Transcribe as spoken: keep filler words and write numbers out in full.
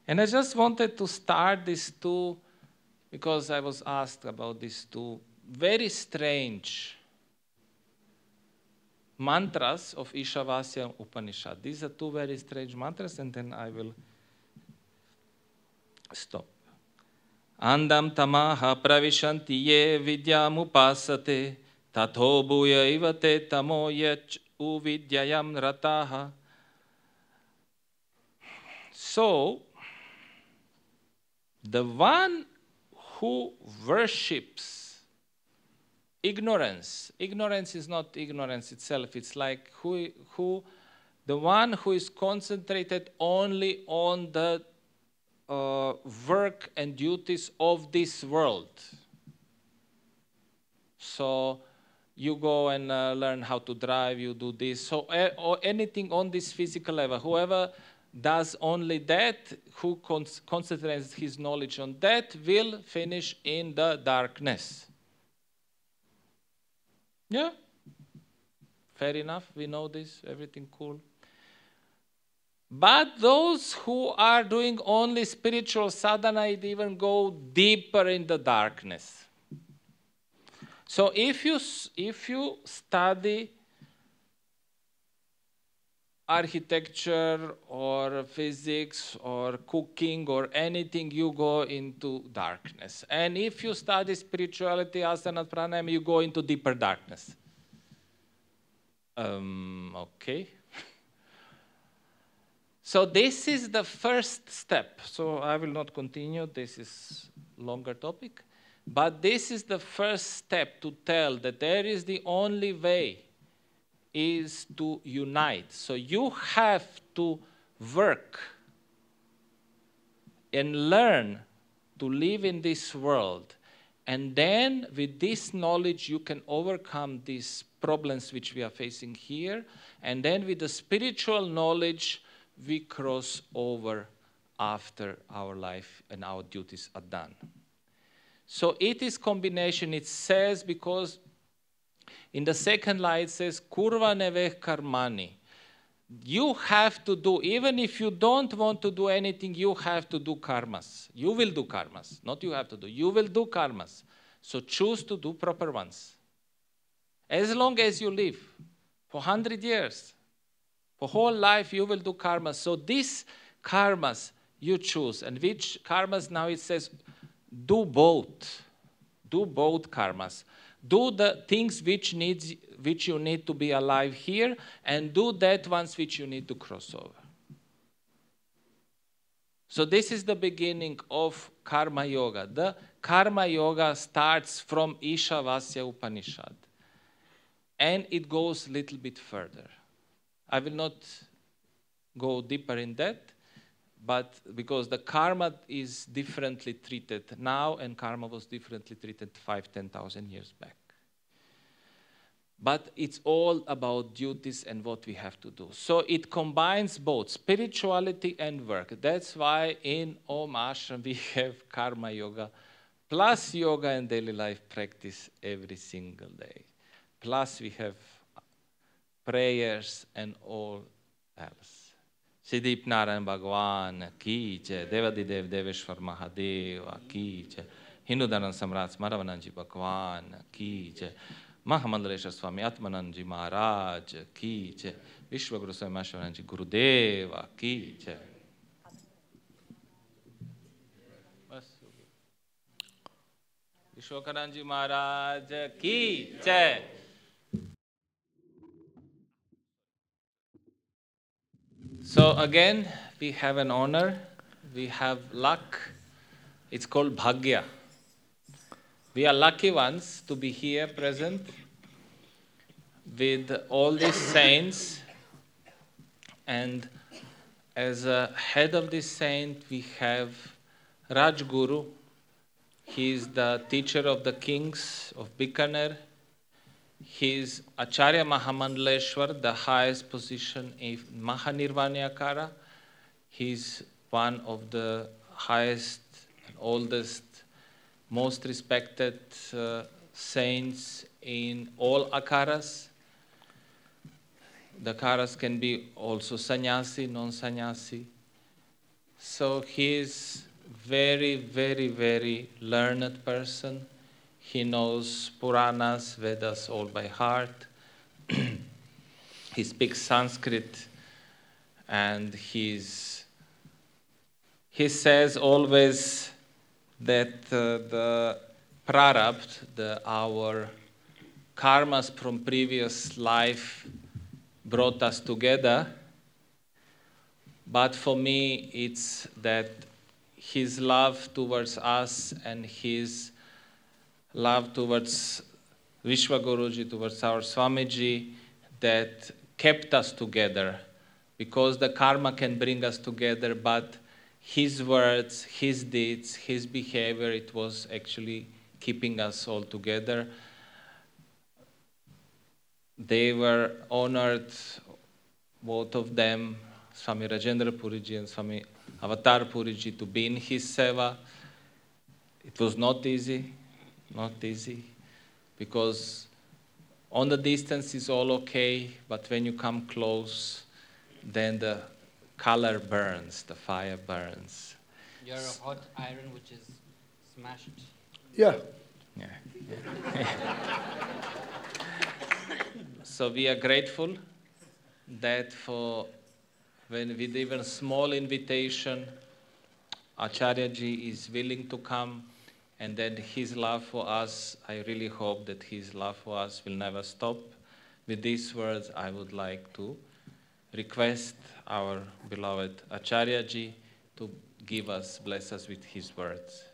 And I just wanted to start these two, because I was asked about these two very strange mantras of Ishavasya Upanishad. These are two very strange mantras, and then I will stop. Andam tamaha pravishanti ye vidyamupasate tatho bhuya ivate tamo yach uvidyayam rataha. So, the one who worships ignorance, ignorance is not ignorance itself, it's like who, who the one who is concentrated only on the uh, work and duties of this world. So you go and uh, learn how to drive, you do this. So uh, or anything on this physical level, whoever does only that, who con concentrates his knowledge on that, will finish in the darkness. Yeah? Fair enough, we know this, everything cool. But those who are doing only spiritual sadhana, it even go deeper in the darkness. So if you, if you study architecture or physics or cooking or anything, you go into darkness. And if you study spirituality, asana, pranayama, you go into deeper darkness. Um, okay. So this is the first step. So I will not continue. This is longer topic. But this is the first step to tell that there is the only way is to unite. So you have to work and learn to live in this world. And then with this knowledge, you can overcome these problems which we are facing here. And then with the spiritual knowledge, we cross over after our life and our duties are done. So it is combination. It says, because in the second line it says, Kurva neveh karmani. You have to do, even if you don't want to do anything, you have to do karmas. You will do karmas, not you have to do. You will do karmas. So choose to do proper ones. As long as you live, for one hundred years, for whole life you will do karmas. So these karmas you choose. And which karmas now it says, do both. Do both karmas. Do the things which needs, which you need to be alive here, and do that ones which you need to cross over. So this is the beginning of Karma Yoga. The Karma Yoga starts from Ishavasya Upanishad. And it goes a little bit further. I will not go deeper in that, but because the karma is differently treated now, and karma was differently treated five, ten thousand years back. But it's all about duties and what we have to do. So it combines both spirituality and work. That's why in Om Ashram we have Karma Yoga, plus yoga and daily life practice every single day. Plus we have prayers and all else. Siddhip Narayan Bhagwan ki jai, Devadidev Deveshwar Mahadeva ki jai, Hindu Dharan Samrat Smaravananji Bhagwan ki jai, Mahamandaleshwar Swami Atmananji Maharaj ki jai, Vishwaguru Swami Ashwaranji Gurudeva ki jai. Vishwakaranji Maharaj ki jai. So again, we have an honor, we have luck. It's called Bhagya. We are lucky ones to be here present with all these saints. And as a head of this saint, we have Rajguru. He is the teacher of the kings of Bikaner. He is Acharya Mahamandaleshwar, the highest position in Mahanirvanyakara. He is one of the highest and oldest, most respected uh, saints in all akaras. The akaras can be also sannyasi, non-sannyasi. So he is very, very, very learned person. He knows Puranas, Vedas all by heart. He speaks Sanskrit, and he's, he says always that uh, the prarabdha, the, our karmas from previous life brought us together. But for me, it's that his love towards us and his love towards Vishwaguruji, towards our Swamiji, that kept us together. Because the karma can bring us together, but his words, his deeds, his behavior, it was actually keeping us all together. They were honored, both of them, Swami Rajendra Puriji and Swami Avatar Puriji, to be in his seva. It was not easy, not easy, because on the distance is all okay, but when you come close, then the color burns, the fire burns. You're a hot iron which is smashed. Yeah. Yeah. yeah. So we are grateful that for when with even small invitation, Acharyaji is willing to come, and then his love for us, I really hope that his love for us will never stop. With these words, I would like to request our beloved Acharyaji to give us, bless us with his words.